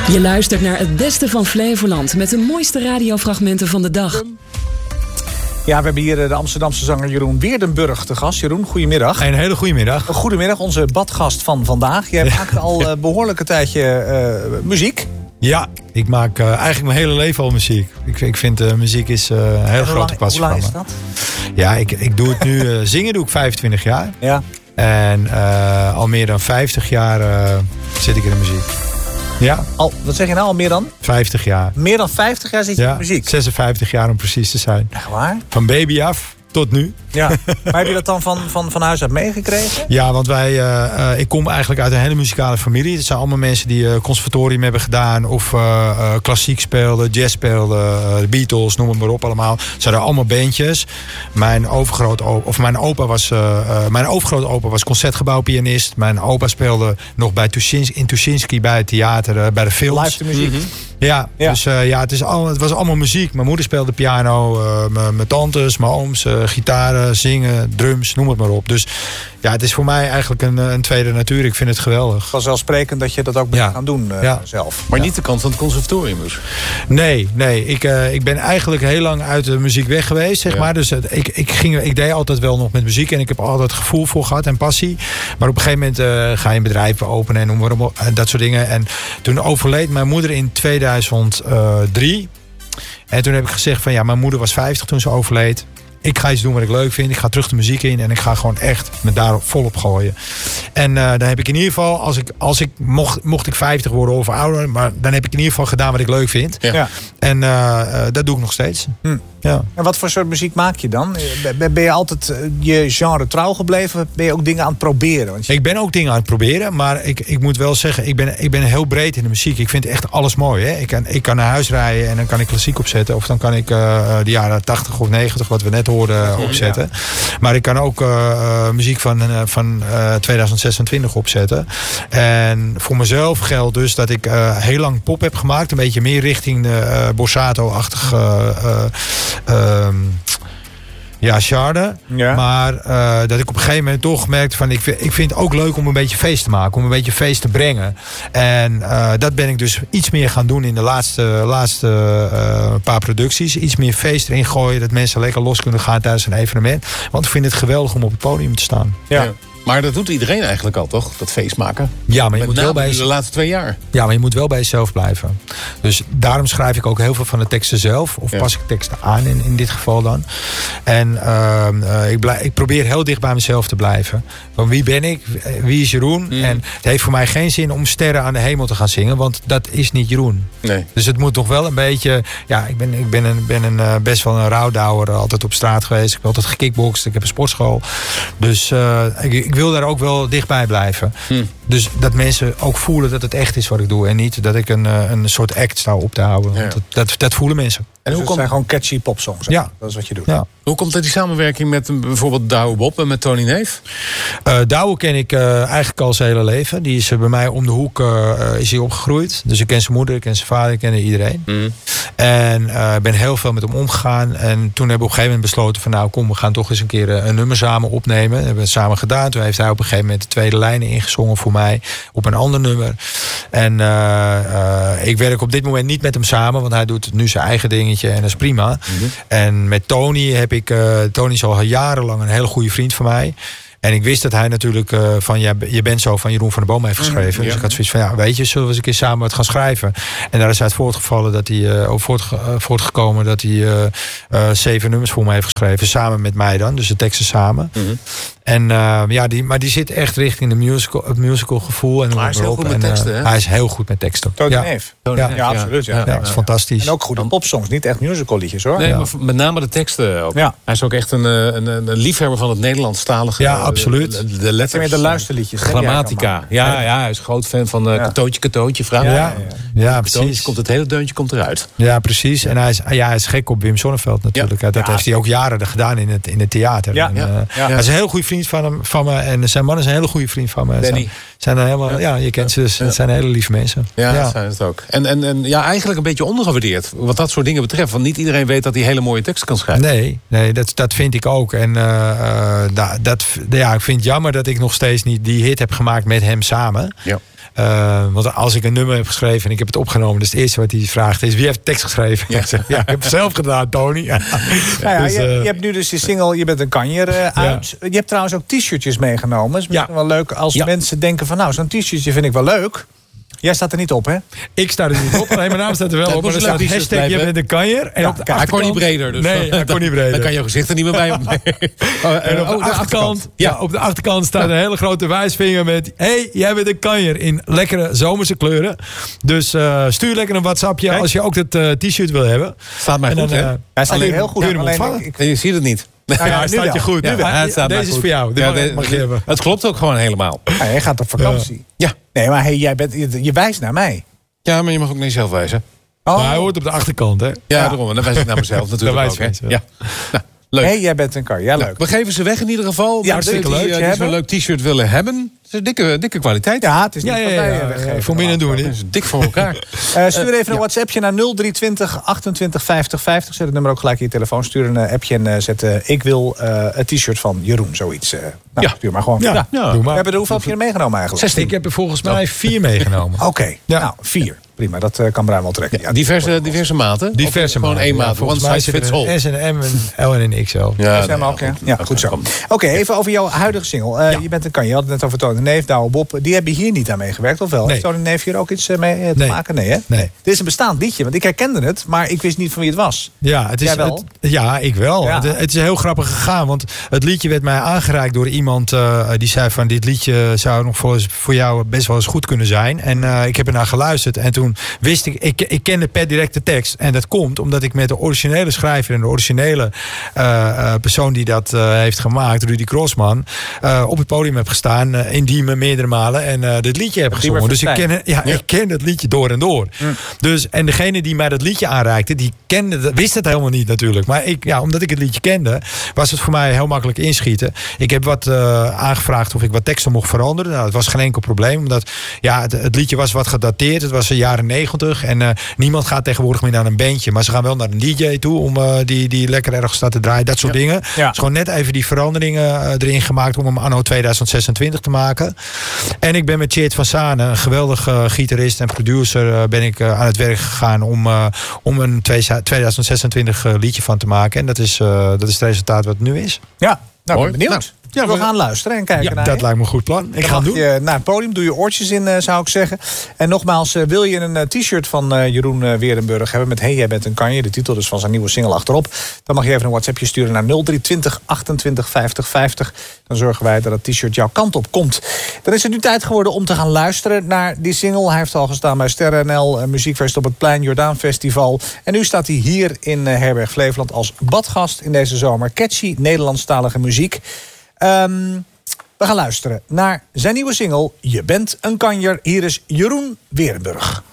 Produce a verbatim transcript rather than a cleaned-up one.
Je luistert naar het beste van Flevoland met de mooiste radiofragmenten van de dag. Ja, we hebben hier de Amsterdamse zanger Jeroen Weerdenburg te gast. Jeroen, goedemiddag. Een hele goede middag. Goedemiddag, onze badgast van vandaag. Jij Ja. maakt al een behoorlijke tijdje uh, muziek. Ja, ik maak uh, eigenlijk mijn hele leven al muziek. Ik, ik vind uh, muziek is uh, een heel grote passie van me. Hoe lang is dat? Ja, ik, ik doe het nu, uh, zingen doe ik vijfentwintig jaar. Ja. En uh, al meer dan vijftig jaar uh, zit ik in de muziek. Ja. Al, wat zeg je nou, al meer dan? vijftig jaar. Meer dan vijftig jaar zit je ja, in de muziek? zesenvijftig jaar om precies te zijn. Echt waar? Van baby af tot nu. Ja. Maar heb je dat dan van, van, van huis uit meegekregen? Ja, want wij, uh, uh, ik kom eigenlijk uit een hele muzikale familie. Het zijn allemaal mensen die uh, conservatorium hebben gedaan. Of uh, uh, klassiek speelden, jazz speelden. Uh, de Beatles, noem het maar op allemaal. Het zijn er allemaal bandjes. Mijn overgrootopa, of mijn opa was, uh, uh, mijn overgrootopa was concertgebouwpianist. Mijn opa speelde nog bij Tuschinski, in Tuschinski bij het theater, uh, bij de films. Live de muziek. Mm-hmm. Ja, ja, dus uh, ja, het, is al, het was allemaal muziek. Mijn moeder speelde piano, uh, mijn tantes, mijn ooms, uh, gitaren, zingen, drums, noem het maar op. Dus ja, het is voor mij eigenlijk een, een tweede natuur. Ik vind het geweldig. Vanzelfsprekend dat je dat ook bent ja. gaan doen uh, ja. zelf. Maar ja. niet de kant van het conservatorium dus? Nee, nee. Ik, uh, ik ben eigenlijk heel lang uit de muziek weg geweest, zeg ja. maar. Dus uh, ik, ik, ging, ik deed altijd wel nog met muziek en ik heb er altijd gevoel voor gehad en passie. Maar op een gegeven moment uh, ga je een bedrijf openen en noem maar op, en dat soort dingen. En toen overleed mijn moeder in tweeduizend drie. En toen heb ik gezegd van ja, mijn moeder was vijftig toen ze overleed. Ik ga iets doen wat ik leuk vind. Ik ga terug de muziek in en ik ga gewoon echt me daar volop gooien. En uh, dan heb ik in ieder geval, als ik, als ik mocht, mocht ik vijftig worden of ouder, maar dan heb ik in ieder geval gedaan wat ik leuk vind. Ja. Ja. En uh, uh, dat doe ik nog steeds. Hm. Ja. En wat voor soort muziek maak je dan? Ben je altijd je genre trouw gebleven? Ben je ook dingen aan het proberen? Want je... Ik ben ook dingen aan het proberen. Maar ik, ik moet wel zeggen, ik ben, ik ben heel breed in de muziek. Ik vind echt alles mooi. Hè? Ik, kan, ik kan naar huis rijden en dan kan ik klassiek opzetten. Of dan kan ik uh, de jaren tachtig of negentig, wat we net hoorden, opzetten. Ja. Maar ik kan ook uh, uh, muziek van, uh, van uh, tweeduizend zesentwintig opzetten. En voor mezelf geldt dus dat ik uh, heel lang pop heb gemaakt. Een beetje meer richting de uh, Borsato-achtig... Uh, uh, Um, ja, charde. Ja. Maar uh, dat ik op een gegeven moment toch merkte van... Ik vind, ik vind het ook leuk om een beetje feest te maken. Om een beetje feest te brengen. En uh, dat ben ik dus iets meer gaan doen in de laatste, laatste uh, paar producties. Iets meer feest erin gooien. Dat mensen lekker los kunnen gaan tijdens een evenement. Want ik vind het geweldig om op het podium te staan. Ja. Ja. Maar dat doet iedereen eigenlijk al, toch? Dat feest maken. Ja, maar je Met moet wel bij de laatste twee jaar. Ja, maar je moet wel bij jezelf blijven. Dus daarom schrijf ik ook heel veel van de teksten zelf. Of ja. pas ik teksten aan in, in dit geval dan. En uh, uh, ik, blijf, ik probeer heel dicht bij mezelf te blijven. Van wie ben ik? Wie is Jeroen? Mm. En het heeft voor mij geen zin om sterren aan de hemel te gaan zingen. Want dat is niet Jeroen. Nee. Dus het moet toch wel een beetje... Ja, ik ben, ik ben, een, ben een, uh, best wel een rouwdouwer. Altijd op straat geweest. Ik heb altijd gekickboxd. Ik heb een sportschool. Dus uh, ik, ik wil daar ook wel dichtbij blijven. Hm. Dus dat mensen ook voelen dat het echt is wat ik doe. En niet dat ik een, een soort act sta op te houden. Ja. Want dat, dat, dat voelen mensen. En dus hoe komt... zijn gewoon catchy popsongs. Ja. Dat is wat je doet. Ja. Hoe komt dat die samenwerking met bijvoorbeeld Douwe Bob en met Tony Neef? Uh, Douwe ken ik uh, eigenlijk al zijn hele leven. Die is uh, bij mij om de hoek uh, is hij opgegroeid. Dus ik ken zijn moeder, ik ken zijn vader, ik ken iedereen. Mm. En ik uh, ben heel veel met hem omgegaan. En toen hebben we op een gegeven moment besloten van nou kom, we gaan toch eens een keer uh, een nummer samen opnemen. Dat hebben we het samen gedaan. Toen heeft hij op een gegeven moment de tweede lijnen ingezongen voor mij op een ander nummer. En uh, uh, ik werk op dit moment niet met hem samen, want hij doet nu zijn eigen dingetje en dat is prima. Mm-hmm. En met Tony heb ik, uh, Tony is al jarenlang een hele goede vriend van mij. En ik wist dat hij natuurlijk uh, van ja, je bent zo van Jeroen van der Boom heeft geschreven. Mm, ja. Dus ik had zoiets van ja, weet je, zullen we eens een keer samen wat gaan schrijven. En daar is uit voortgevallen dat hij uh, ook voortge- uh, voortgekomen dat hij uh, uh, zeven nummers voor mij heeft geschreven. Samen met mij dan, dus de teksten samen. Mm-hmm. En uh, ja, die, maar die zit echt richting de musical, het musical gevoel. En maar hij is heel goed met teksten, uh, hè? Hij is heel goed met teksten. Tony ja. Neef. Ja. Ja, ja, absoluut. Ja. Ja, ja, dat is fantastisch. En ook goede popsongs, niet echt musical liedjes hoor. Nee, ja. maar met name de teksten ook. Ja. Hij is ook echt een, een, een liefhebber van het Nederlandstalige. Ja, absoluut. De, de letters. De luisterliedjes. Grammatica. Ja, ja, hij is een groot fan van uh, ja. Katootje, Katootje. Vraag. Ja, ja, ja. ja precies. Komt het hele deuntje komt eruit. Ja, precies. En hij is, ja, hij is gek op Wim Sonneveld natuurlijk. Ja. Dat ja. heeft hij ook jaren gedaan in het, in het theater. Ja. En, Ja. Uh, Ja. Hij is een heel goede vriend van, hem, van me. En zijn man is een hele goede vriend van me. Danny. Zijn er helemaal, ja. ja, je kent ze dus. Het zijn hele lieve mensen. Ja, ja. dat zijn het ook. En, en, en ja, eigenlijk een beetje ondergewaardeerd. Wat dat soort dingen betreft. Want niet iedereen weet dat hij hele mooie teksten kan schrijven. Nee, nee dat, dat vind ik ook. En uh, uh, dat, dat, ja, ik vind het jammer dat ik nog steeds niet die hit heb gemaakt met hem samen. Ja. Uh, want als ik een nummer heb geschreven en ik heb het opgenomen, dus het eerste wat hij vraagt is: wie heeft de tekst geschreven? Ja, ik, zeg, ja, ik heb het zelf gedaan, Tony. Ja. Nou ja, dus, je, uh, je hebt nu dus je single, je bent een kanjer uh, uit. Ja. Je hebt trouwens ook t-shirtjes meegenomen. Dat is misschien ja. wel leuk als ja. mensen denken van nou, zo'n t-shirtje vind ik wel leuk. Jij staat er niet op, hè? Ik sta er niet op, alleen mijn naam staat er wel ja, op. Maar er staat hashtag je bent een kanjer. En ja, op de hij kon niet breder. Dus nee, hij kon niet breder. Dan kan je gezicht er niet meer bij op. Nee. Oh, en op de, oh, de achterkant, achterkant. Ja. ja, op de achterkant staat een hele grote wijsvinger met: hey, jij bent een kanjer, in lekkere zomerse kleuren. Dus uh, stuur lekker een WhatsAppje Kijk. als je ook dat uh, t-shirt wil hebben. Staat mij en goed, dan, hè? Uh, hij staat hier heel goed. Ja, alleen, ik, ik, je ziet het niet. Ja, ja, staat je goed. Ja, ja, staat deze is goed. voor jou. Ja, mag, de, mag je hebben. Het klopt ook gewoon helemaal. Ja, jij gaat op vakantie. Ja. ja. Nee, maar hey, jij bent, je, je wijst naar mij. Ja, maar je mag ook niet zelf wijzen. Oh. Maar hij hoort op de achterkant, hè? Ja, ja. daarom. En dan wijs ik naar mezelf natuurlijk ook. Hè? Ja. Nou, leuk. Hey, jij bent een kar. Ja, leuk. Nou, we geven ze weg in ieder geval. Ja, zeker leuk. Die, uh, die zo'n leuk t-shirt willen hebben. Het is een dikke, dikke kwaliteit. Ja, het is niet ja, ja, ja, ja, ja, voor binnen doen we niet. Het is dik voor elkaar. uh, stuur even uh, een ja. WhatsAppje naar nul drie twintig achtentwintig vijftig vijftig. Zet het nummer ook gelijk in je telefoon. Stuur een uh, appje en uh, zet uh, ik wil uh, het t-shirt van Jeroen. Zoiets. Uh, nou, ja. Stuur maar gewoon. Ja, ja. ja. Doe maar. We hebben er hoeveel heb je er meegenomen eigenlijk? zestien. Ik heb er volgens mij vier meegenomen. Oké, okay. ja. nou vier. Prima, dat uh, kan Bruin wel trekken. Ja, diverse, diverse maten? Diverse maten. Gewoon één maat. Ja, volgens mij zit er een S, een M, een L en een X L. Ja, nee, ook, ja. ja, goed zo. Oké, okay, even over jouw huidige single. Uh, ja. Je bent een kan. Je had het net over Tony Neef, Douwe Bob. Die hebben hier niet aan meegewerkt, of wel? Nee. Heeft Tony Neef hier ook iets mee te nee. maken? Nee, hè? Nee. Dit is een bestaand liedje, want ik herkende het, maar ik wist niet van wie het was. Ja, het is, Jij wel? Het, ja ik wel. Ja. Het, het is heel grappig gegaan, want het liedje werd mij aangereikt door iemand uh, die zei van dit liedje zou nog voor, voor jou best wel eens goed kunnen zijn. En uh, ik heb ernaar geluisterd en toen wist ik, ik, ik kende per direct de tekst. En dat komt omdat ik met de originele schrijver en de originele uh, uh, persoon die dat uh, heeft gemaakt, Rudy Crossman, uh, op het podium heb gestaan uh, in Diemen meerdere malen en uh, dit liedje heb gezongen. Dus ik ken, ja, ja. ik ken het liedje door en door. Mm. Dus, en degene die mij dat liedje aanreikte, die kende, wist het helemaal niet natuurlijk. Maar ik, ja, omdat ik het liedje kende, was het voor mij heel makkelijk inschieten. Ik heb wat uh, aangevraagd of ik wat teksten mocht veranderen. Nou, dat was geen enkel probleem. Omdat ja, het, het liedje was wat gedateerd. Het was de jaren negentig. En uh, niemand gaat tegenwoordig meer naar een bandje. Maar ze gaan wel naar een D J toe om uh, die, die lekker ergens staat te draaien. Dat soort ja. dingen. Ja. Dus gewoon net even die veranderingen uh, erin gemaakt om hem anno tweeduizend zesentwintig te maken. En ik ben met Tjeerd van Zanen, een geweldige uh, gitarist en producer, uh, ben ik uh, aan het werk gegaan om, uh, om een tweeduizend zesentwintig uh, liedje van te maken. En dat is, uh, dat is het resultaat wat het nu is. Ja, nou, ben benieuwd. Nou. Ja, we gaan luisteren en kijken ja, naar dat je. lijkt me een goed plan. Ik dan ga het doen. Je naar het podium, doe je oortjes in, uh, zou ik zeggen. En nogmaals, uh, wil je een uh, t-shirt van uh, Jeroen uh, Weerenburg hebben met Hey, jij bent een kanje, de titel dus van zijn nieuwe single achterop, dan mag je even een WhatsAppje sturen naar nul drie twintig achtentwintig vijftig vijftig. Dan zorgen wij dat het t-shirt jouw kant op komt. Dan is het nu tijd geworden om te gaan luisteren naar die single. Hij heeft al gestaan bij Sterren N L, uh, Muziekfest op het Plein, Jordaan Festival. En nu staat hij hier in uh, Herberg Flevoland als badgast in deze zomer. Catchy Nederlandstalige muziek. Um, We gaan luisteren naar zijn nieuwe single Je bent een kanjer. Hier is Jeroen Weerenburg.